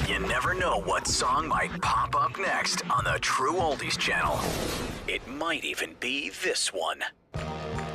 You never know what song might pop up next on the True Oldies channel. It might even be this one.